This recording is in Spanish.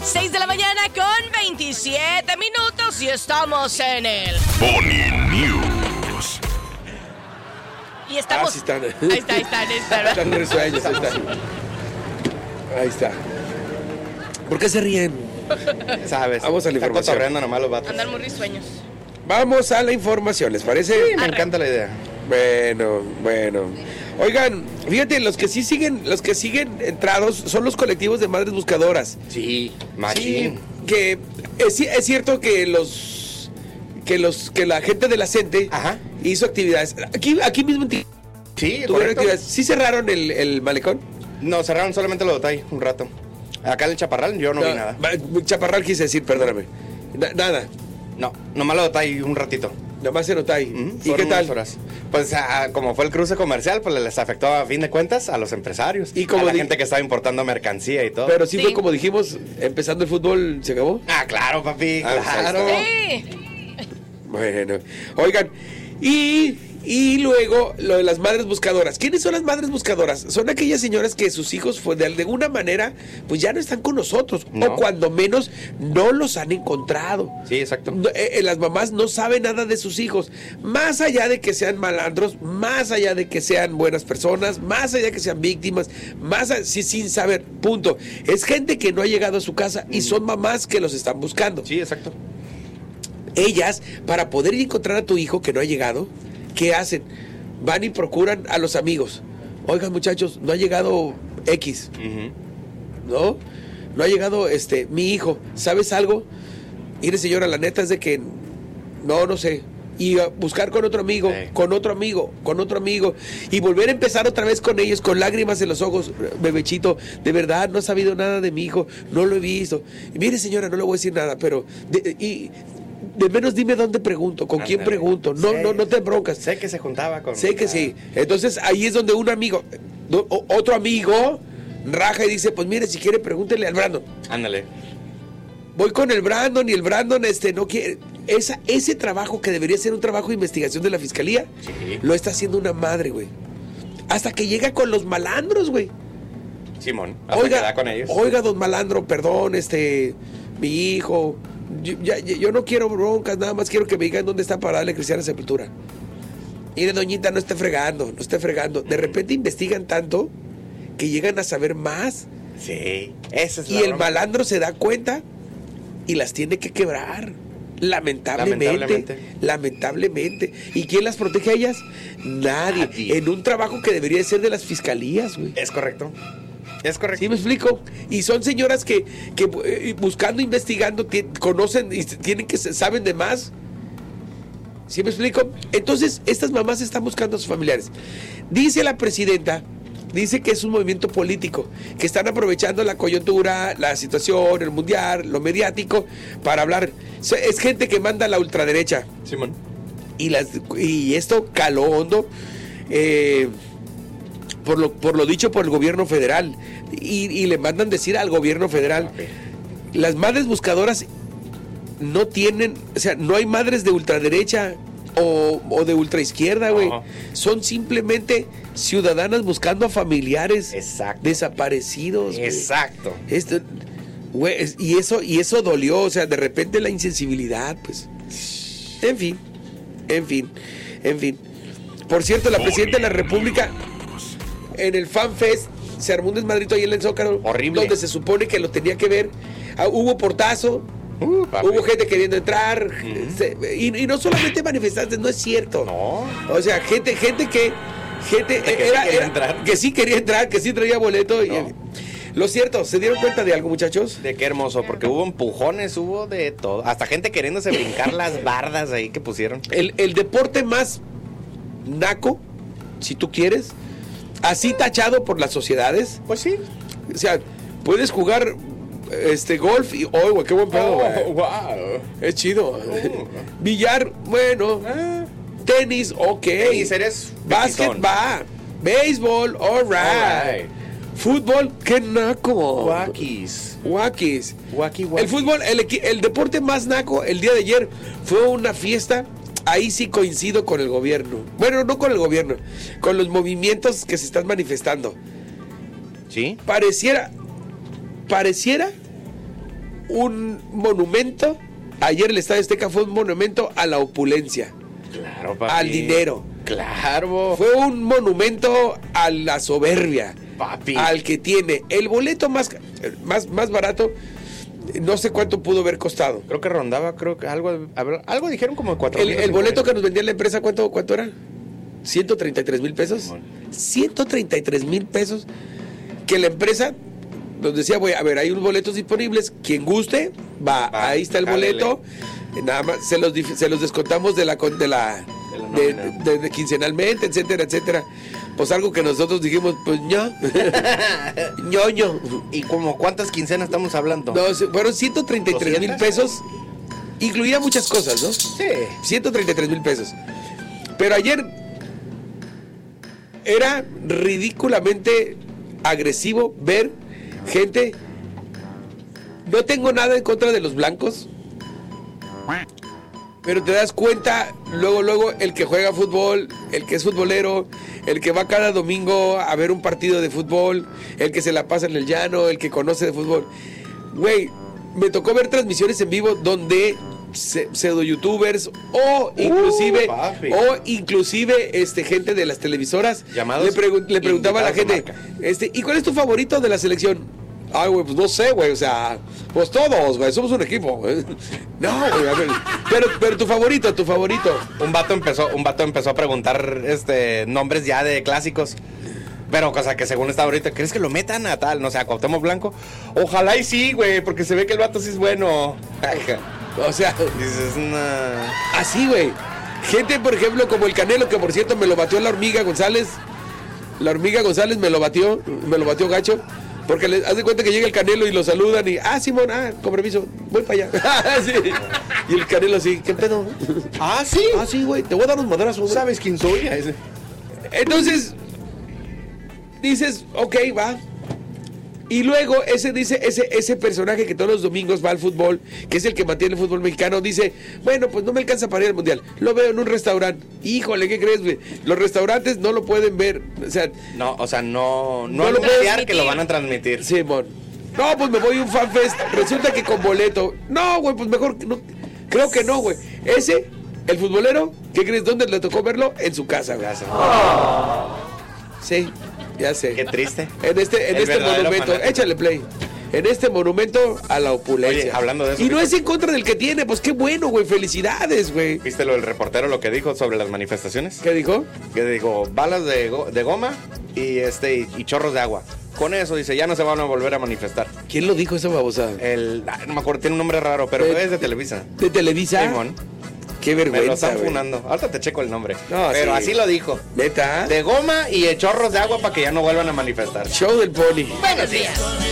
6 de la mañana con 27 minutos y estamos en el Pony News. Y estamos... Sí están. Ahí está. Están risueños, ahí está. Ahí está. ¿Por qué se ríen? ¿Sabes? Vamos a la información. Están cotorreando nomás los vatos. Andan muy risueños. Vamos a la información, ¿les parece? Sí, me encanta la idea. Bueno. Oigan, fíjate, los que siguen entrados son los colectivos de madres buscadoras. Sí, machín. Sí, que es cierto que la gente de la CENTE Ajá. hizo actividades. Aquí mismo Sí, tuvieron correcto. actividades. ¿Sí cerraron el malecón? No, cerraron solamente los detalles un rato. Acá en el Chaparral yo no vi nada. Chaparral quise decir, perdóname. Nada, No, nomás los detalles un ratito. nomás se nota ahí. ¿Y Fueron qué tal? unas horas. Pues como fue el cruce comercial, pues les afectó a fin de cuentas a los empresarios. Y como a la gente que estaba importando mercancía y todo. Pero sí Sí. fue como dijimos, empezando el fútbol, ¿se acabó? Ah, claro, papi, Ah, claro. Sí. Bueno, oigan, y luego lo de las madres buscadoras. ¿Quiénes son las madres buscadoras? Son aquellas señoras que sus hijos, pues, de alguna manera, pues ya no están con nosotros. No. O cuando menos no los han encontrado. Sí, exacto. Las mamás no saben nada de sus hijos. Más allá de que sean malandros, más allá de que sean buenas personas, más allá de que sean víctimas, sin saber, punto. Es gente que no ha llegado a su casa y son mamás que los están buscando. Sí, exacto. Ellas, para poder ir a encontrar a tu hijo que no ha llegado, ¿qué hacen? Van y procuran a los amigos. Oigan, muchachos, no ha llegado X, ¿no? No ha llegado mi hijo. ¿Sabes algo? Mire, señora, la neta es de que no sé. Y buscar con otro amigo, Sí. con otro amigo, y volver a empezar otra vez con ellos, con lágrimas en los ojos. Bebechito, de verdad, no ha sabido nada de mi hijo, no lo he visto. Y mire, señora, no le voy a decir nada, pero de menos dime dónde pregunto, con quién Ándale. pregunto. No te broncas. Sé que se juntaba con... Sé que sí. Entonces ahí es donde un amigo, otro amigo, raja y dice, pues mire, si quiere pregúntele al Brandon. Ándale. Voy con el Brandon y el Brandon no quiere. Ese trabajo que debería ser un trabajo de investigación de la fiscalía, Sí. lo está haciendo una madre, güey. Hasta que llega con los malandros, güey. Simón, hasta que da con ellos. Oiga, don malandro, perdón, mi hijo. Yo no quiero broncas, nada más quiero que me digan dónde está para darle cristiana sepultura. Mire, doñita, no esté fregando. De repente investigan tanto que llegan a saber más. Sí, esa es la Y el bronca. malandro se da cuenta y las tiene que quebrar. Lamentablemente. ¿Y quién las protege a ellas? Nadie. En un trabajo que debería ser de las fiscalías, güey. Es correcto. Es correcto. ¿Sí me explico? Y son señoras que buscando, investigando, conocen y saben de más. ¿Sí me explico? Entonces, estas mamás están buscando a sus familiares. Dice la presidenta, dice que es un movimiento político, que están aprovechando la coyuntura, la situación, el mundial, lo mediático, para hablar. Es gente que manda a la ultraderecha. Simón. Y esto caló hondo. Por lo dicho por el gobierno federal, y le mandan decir al gobierno federal, las madres buscadoras no tienen, o sea, no hay madres de ultraderecha o de ultraizquierda, güey. No. Son simplemente ciudadanas buscando a familiares Exacto. desaparecidos, güey. Exacto. Güey, y eso dolió, o sea, de repente la insensibilidad, pues. En fin. Por cierto, la presidenta de la República en el Fan Fest se armó un desmadrito ahí en el Zócalo. Horrible. Donde se supone que lo tenía que ver. Hubo portazo, Papi. hubo gente queriendo entrar. Y no solamente manifestantes, no es cierto. No. O sea, gente que sí quería entrar. que sí quería entrar, que sí traía boleto. No. Lo cierto, ¿se dieron cuenta de algo, muchachos? De qué hermoso, porque hubo empujones, hubo de todo. Hasta gente queriéndose brincar las bardas ahí que pusieron. El deporte más naco, si tú quieres, así tachado por las sociedades. Pues sí. O sea, puedes jugar golf y güey, qué buen pedo, güey. wow. Es chido. Billar, bueno. Tenis, ok. Tenis, eres Básquet, pitizón. va. Béisbol, all right. Fútbol, qué naco. Wakis. Wakis. Waki. El fútbol, el deporte más naco el día de ayer fue una fiesta. Ahí sí coincido con el gobierno. Bueno, no con el gobierno, con los movimientos que se están manifestando. ¿Sí? Pareciera un monumento. Ayer el Estadio Azteca fue un monumento a la opulencia. Claro, papi. Al dinero. Claro. Fue un monumento a la soberbia. Papi. Al que tiene el boleto más barato. No sé cuánto pudo haber costado. Creo que rondaba, algo dijeron como 4,000. El boleto que nos vendía la empresa, ¿cuánto era? 133,000 pesos. 133,000 pesos. Que la empresa nos decía, a ver, hay unos boletos disponibles. Quien guste, va. Ahí está el boleto. Nada más se los descontamos de quincenalmente, etcétera, etcétera. Pues algo que nosotros dijimos, pues ñoño. ¿Y como cuántas quincenas estamos hablando? No, fueron 133,000 pesos. Incluía muchas cosas, ¿no? Sí. 133,000 pesos. Pero ayer era ridículamente agresivo ver gente. No tengo nada en contra de los blancos, pero te das cuenta luego el que juega fútbol, el que es futbolero, el que va cada domingo a ver un partido de fútbol, el que se la pasa en el llano, el que conoce de fútbol. Güey, me tocó ver transmisiones en vivo donde pseudo youtubers o inclusive gente de las televisoras le preguntaba a la gente, ¿y cuál es tu favorito de la selección? Ay, güey, pues no sé, güey, o sea, pues todos, güey, somos un equipo, güey. No, güey, a ver, pero tu favorito. Un vato empezó a preguntar nombres ya de clásicos. Pero, cosa que según está ahorita, ¿crees que lo metan a tal? No sé, a Cuauhtémoc Blanco. Ojalá y sí, güey, porque se ve que el vato sí es bueno. O sea, dices, nah. Así, güey. Gente, por ejemplo, como el Canelo, que por cierto me lo batió la Hormiga González. La Hormiga González me lo batió gacho. Porque haz de cuenta que llega el Canelo y lo saludan y, Simón, con permiso, voy para allá. Sí. Y el Canelo así, ¿qué pedo? ¿Sí? Sí, güey, te voy a dar unos madrazos, güey. ¿Sabes quién soy? Entonces, dices, ok, va. Y luego ese personaje que todos los domingos va al fútbol, que es el que mantiene el fútbol mexicano, dice, bueno, pues no me alcanza para ir al mundial. Lo veo en un restaurante. Híjole, ¿qué crees, güey? Los restaurantes no lo pueden ver. No lo pueden que lo van a transmitir. Simón. No, pues me voy a un fan fest. Resulta que con boleto. No, güey, pues mejor no. Creo que no, güey. El futbolero, ¿qué crees? ¿Dónde le tocó verlo? En su casa, güey. Sí. Ya sé. Qué triste. En este monumento, fanático. Échale play. En este monumento a la opulencia. Oye, hablando de eso. Y no es en contra del que tiene, pues qué bueno, güey. Felicidades, güey. ¿Viste el reportero lo que dijo sobre las manifestaciones? ¿Qué dijo? Que dijo, balas de goma y chorros de agua. Con eso, dice, ya no se van a volver a manifestar. ¿Quién lo dijo esa babosada? No me acuerdo, tiene un nombre raro, pero es de Televisa. ¿De Televisa? Simón. Qué vergüenza. Me lo están funando. Ahorita te checo el nombre. No, pero sí. así lo dijo. ¿Neta? De goma y chorros de agua para que ya no vuelvan a manifestar. Show del Pony. Buenos días.